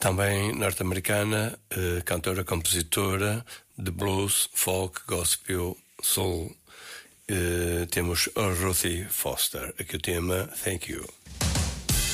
Também norte-americana, cantora, compositora de blues, folk, gospel, soul. Temos a Ruthie Foster. Aqui o tema Thank You.